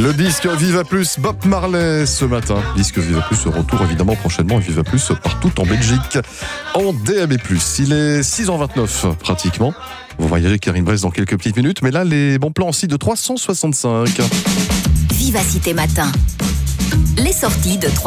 Le disque Viva Plus, Bob Marley ce matin. Disque Viva Plus, retour évidemment prochainement Viva Plus partout en Belgique en DAB+. Il est 6h29 pratiquement. Vous voyez Karine Bress dans quelques petites minutes, mais là les bons plans aussi de 365. Vivacité Matin. Les sorties de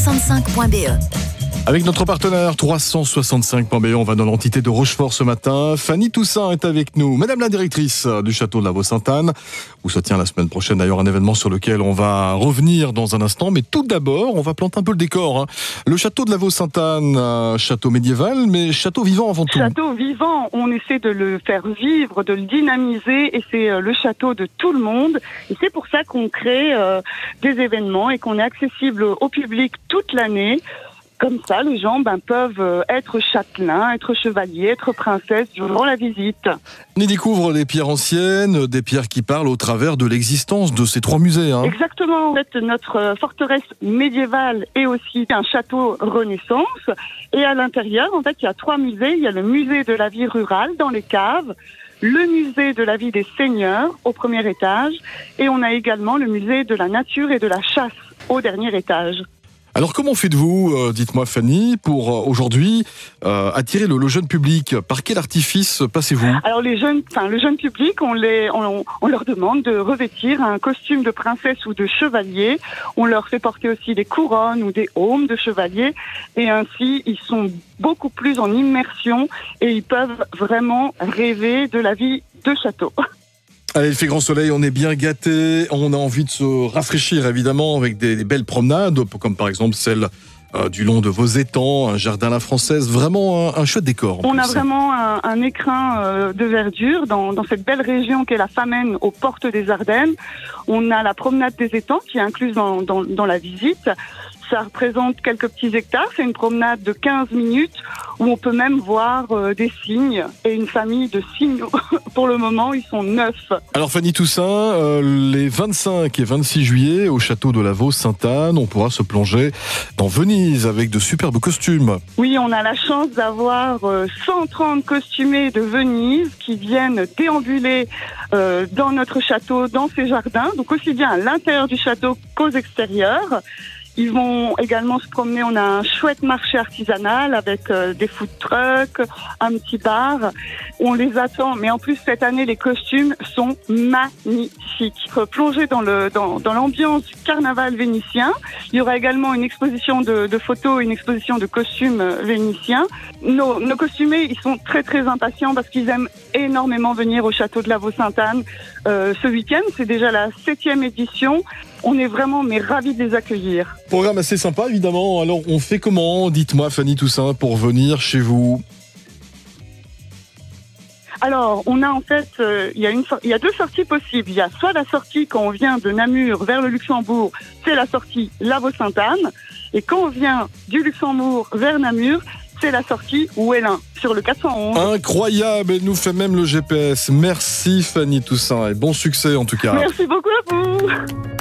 365.be. Avec notre partenaire 365.be, on va dans l'entité de Rochefort ce matin. Fanny Toussaint est avec nous, madame la directrice du château de la Vaux-Sainte-Anne, où se tient la semaine prochaine d'ailleurs un événement sur lequel on va revenir dans un instant. Mais tout d'abord, on va planter un peu le décor. Le château de la Vaux-Sainte-Anne, château médiéval, mais château vivant avant tout. Château vivant, on essaie de le faire vivre, de le dynamiser, et c'est le château de tout le monde. Et c'est pour ça qu'on crée des événements et qu'on est accessible au public toute l'année. Comme ça, les gens peuvent être châtelains, être chevaliers, être princesses durant la visite. On y découvre des pierres anciennes, des pierres qui parlent au travers de l'existence de ces trois musées. Exactement. En fait, notre forteresse médiévale est aussi un château Renaissance. Et à l'intérieur, en fait, il y a trois musées. Il y a le musée de la vie rurale dans les caves, le musée de la vie des seigneurs au premier étage, et on a également le musée de la nature et de la chasse au dernier étage. Alors comment faites-vous, dites-moi Fanny, pour aujourd'hui attirer le jeune public? Par quel artifice passez-vous? Alors le jeune public, on leur demande de revêtir un costume de princesse ou de chevalier. On leur fait porter aussi des couronnes ou des aumes de chevalier, et ainsi ils sont beaucoup plus en immersion et ils peuvent vraiment rêver de la vie de château. Allez, il fait grand soleil, on est bien gâtés, on a envie de se rafraîchir évidemment avec des belles promenades, comme par exemple celle du long de vos étangs, un jardin à la française, vraiment un chouette décor. On a vraiment un écrin de verdure dans cette belle région qu'est la Famenne aux portes des Ardennes. On a la promenade des étangs qui est incluse dans la visite. Ça représente quelques petits hectares, c'est une promenade de 15 minutes où on peut même voir des cygnes et une famille de cygnes. Pour le moment, ils sont 9. Alors Fanny Toussaint, les 25 et 26 juillet au château de la Vaux-Sainte-Anne, on pourra se plonger dans Venise avec de superbes costumes. Oui, on a la chance d'avoir 130 costumés de Venise qui viennent déambuler dans notre château, dans ses jardins, donc aussi bien à l'intérieur du château qu'aux extérieurs. Ils vont également se promener, on a un chouette marché artisanal avec des food trucks, un petit bar. On les attend, mais en plus cette année les costumes sont magnifiques. Plongés dans l'ambiance du carnaval vénitien. Il y aura également une exposition de photos, une exposition de costumes vénitiens. Nos costumés, ils sont très très impatients parce qu'ils aiment énormément venir au château de la Vaux-Sainte-Anne ce week-end. C'est déjà la 7e édition. On est vraiment ravis de les accueillir. Programme assez sympa évidemment. Alors on fait comment, dites-moi Fanny Toussaint, pour venir chez vous? Alors, on a en fait, il y a deux sorties possibles. Il y a soit la sortie quand on vient de Namur vers le Luxembourg, c'est la sortie La Vaux-Sainte-Anne. Et quand on vient du Luxembourg vers Namur, c'est la sortie Ouélin sur le 411. Incroyable, elle nous fait même le GPS. Merci Fanny Toussaint et bon succès en tout cas. Merci beaucoup à vous.